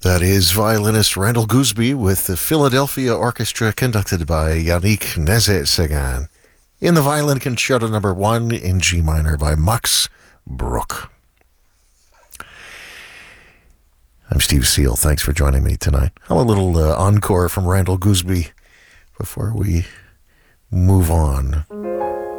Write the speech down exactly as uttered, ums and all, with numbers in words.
That is violinist Randall Gooseby with the Philadelphia Orchestra conducted by Yannick Nézet-Séguin in the Violin Concerto number one in G minor by Max Bruch. I'm Steve Seal. Thanks for joining me tonight. How a little uh, encore from Randall Gooseby before we move on.